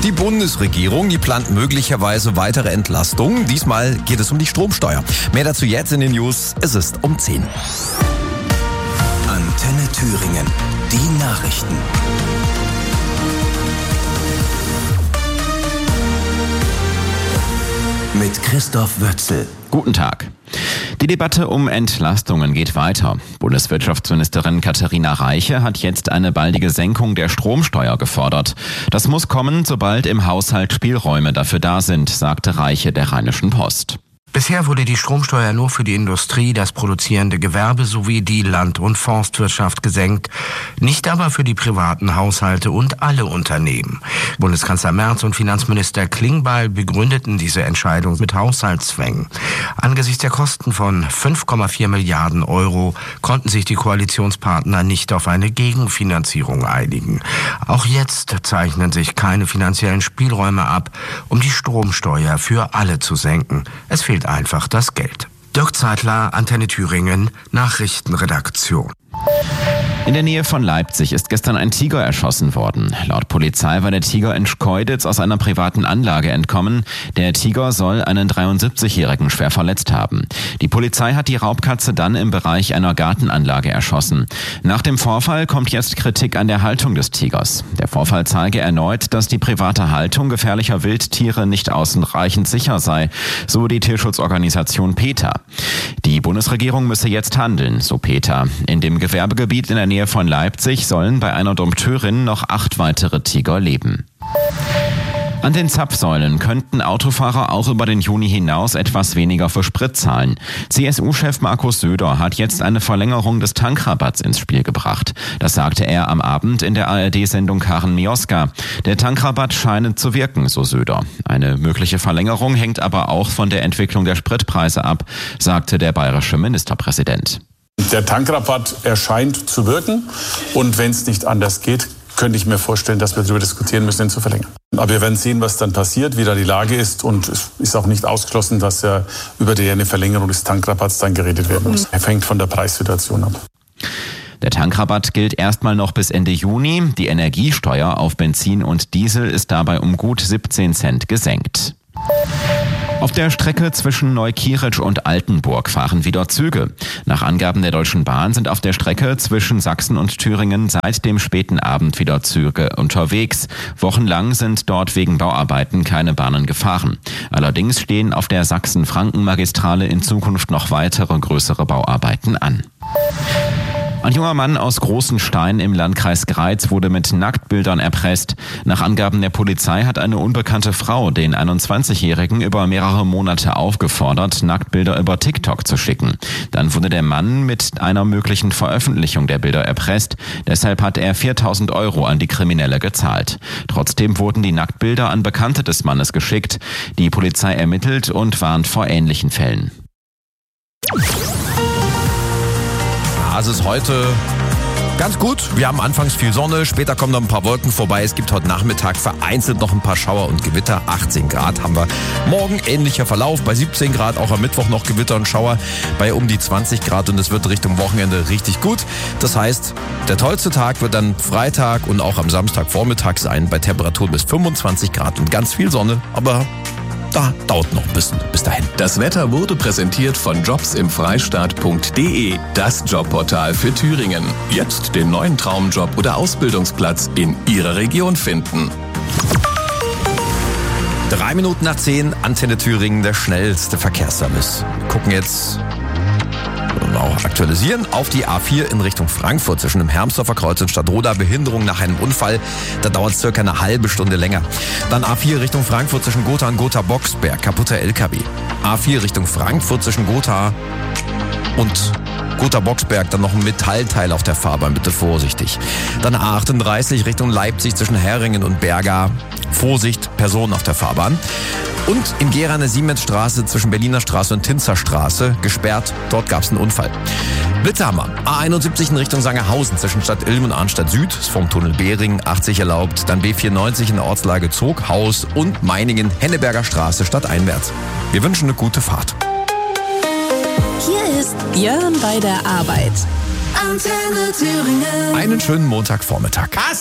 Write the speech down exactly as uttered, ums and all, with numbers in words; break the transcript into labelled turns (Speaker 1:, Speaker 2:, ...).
Speaker 1: Die Bundesregierung, die plant möglicherweise weitere Entlastungen. Diesmal geht es um die Stromsteuer. Mehr dazu jetzt in den News. Es ist um zehn.
Speaker 2: Antenne Thüringen. Die Nachrichten. Mit Christoph Wötzel.
Speaker 3: Guten Tag. Die Debatte um Entlastungen geht weiter. Bundeswirtschaftsministerin Katharina Reiche hat jetzt eine baldige Senkung der Stromsteuer gefordert. Das muss kommen, sobald im Haushalt Spielräume dafür da sind, sagte Reiche der Rheinischen Post.
Speaker 4: Bisher wurde die Stromsteuer nur für die Industrie, das produzierende Gewerbe sowie die Land- und Forstwirtschaft gesenkt, nicht aber für die privaten Haushalte und alle Unternehmen. Bundeskanzler Merz und Finanzminister Klingbeil begründeten diese Entscheidung mit Haushaltszwängen. Angesichts der Kosten von fünf Komma vier Milliarden Euro konnten sich die Koalitionspartner nicht auf eine Gegenfinanzierung einigen. Auch jetzt zeichnen sich keine finanziellen Spielräume ab, um die Stromsteuer für alle zu senken. Es fehlt einfach das Geld. Dirk Zeitler, Antenne Thüringen, Nachrichtenredaktion.
Speaker 3: In der Nähe von Leipzig ist gestern ein Tiger erschossen worden. Laut Polizei war der Tiger in Schkeuditz aus einer privaten Anlage entkommen. Der Tiger soll einen dreiundsiebzigjährigen schwer verletzt haben. Die Polizei hat die Raubkatze dann im Bereich einer Gartenanlage erschossen. Nach dem Vorfall kommt jetzt Kritik an der Haltung des Tigers. Der Vorfall zeige erneut, dass die private Haltung gefährlicher Wildtiere nicht ausreichend sicher sei, so die Tierschutzorganisation PETA. Die Bundesregierung müsse jetzt handeln, so PETA. In dem Gewerbegebiet in der Nähe von Leipzig sollen bei einer Dompteurin noch acht weitere Tiger leben. An den Zapfsäulen könnten Autofahrer auch über den Juni hinaus etwas weniger für Sprit zahlen. C S U-Chef Markus Söder hat jetzt eine Verlängerung des Tankrabatts ins Spiel gebracht. Das sagte er am Abend in der A R D-Sendung Karen Mioska. Der Tankrabatt scheine zu wirken, so Söder. Eine mögliche Verlängerung hängt aber auch von der Entwicklung der Spritpreise ab, sagte der bayerische Ministerpräsident.
Speaker 5: Der Tankrabatt erscheint zu wirken und wenn es nicht anders geht, könnte ich mir vorstellen, dass wir darüber diskutieren müssen, ihn zu verlängern. Aber wir werden sehen, was dann passiert, wie da die Lage ist und es ist auch nicht ausgeschlossen, dass ja über die eine Verlängerung des Tankrabatts dann geredet werden muss. Er hängt von der Preissituation ab.
Speaker 3: Der Tankrabatt gilt erstmal noch bis Ende Juni. Die Energiesteuer auf Benzin und Diesel ist dabei um gut siebzehn Cent gesenkt. Auf der Strecke zwischen Neukirch und Altenburg fahren wieder Züge. Nach Angaben der Deutschen Bahn sind auf der Strecke zwischen Sachsen und Thüringen seit dem späten Abend wieder Züge unterwegs. Wochenlang sind dort wegen Bauarbeiten keine Bahnen gefahren. Allerdings stehen auf der Sachsen-Franken-Magistrale in Zukunft noch weitere größere Bauarbeiten an. Ein junger Mann aus Großenstein im Landkreis Greiz wurde mit Nacktbildern erpresst. Nach Angaben der Polizei hat eine unbekannte Frau den einundzwanzigjährigen über mehrere Monate aufgefordert, Nacktbilder über TikTok zu schicken. Dann wurde der Mann mit einer möglichen Veröffentlichung der Bilder erpresst. Deshalb hat er viertausend Euro an die Kriminelle gezahlt. Trotzdem wurden die Nacktbilder an Bekannte des Mannes geschickt. Die Polizei ermittelt und warnt vor ähnlichen Fällen.
Speaker 1: Es ist heute ganz gut. Wir haben anfangs viel Sonne, später kommen noch ein paar Wolken vorbei. Es gibt heute Nachmittag vereinzelt noch ein paar Schauer und Gewitter. achtzehn Grad haben wir. Morgen ähnlicher Verlauf, bei siebzehn Grad, auch am Mittwoch noch Gewitter und Schauer bei um die zwanzig Grad und es wird Richtung Wochenende richtig gut. Das heißt, der tollste Tag wird dann Freitag und auch am Samstagvormittag sein bei Temperaturen bis fünfundzwanzig Grad und ganz viel Sonne, aber da dauert noch ein bisschen bis dahin.
Speaker 2: Das Wetter wurde präsentiert von jobs im freistaat punkt de, das Jobportal für Thüringen. Jetzt den neuen Traumjob oder Ausbildungsplatz in Ihrer Region finden.
Speaker 1: Drei Minuten nach zehn, Antenne Thüringen, der schnellste Verkehrsservice. Wir gucken jetzt auch aktualisieren auf die A vier in Richtung Frankfurt zwischen dem Hermsdorfer Kreuz und Stadtroda. Behinderung nach einem Unfall, da dauert es circa eine halbe Stunde länger. Dann A vier Richtung Frankfurt zwischen Gotha und Gotha-Boxberg, kaputter L K W. A vier Richtung Frankfurt zwischen Gotha und Gotha-Boxberg, dann noch ein Metallteil auf der Fahrbahn, bitte vorsichtig. Dann A achtunddreißig Richtung Leipzig zwischen Heringen und Berga. Vorsicht, Personen auf der Fahrbahn. Und in Gera eine Siemensstraße zwischen Berliner Straße und Tinzerstraße gesperrt. Dort gab es einen Unfall. Blitzhammer. A einundsiebzig in Richtung Sangerhausen zwischen Stadt Ilm und Arnstadt Süd. Ist vom Tunnel Behring achtzig erlaubt. Dann B vierundneunzig in der Ortslage Zoghaus und Meiningen Henneberger Straße stadteinwärts. Wir wünschen eine gute Fahrt.
Speaker 6: Hier ist Björn bei der Arbeit.
Speaker 1: Antenne Thüringen. Einen schönen Montagvormittag.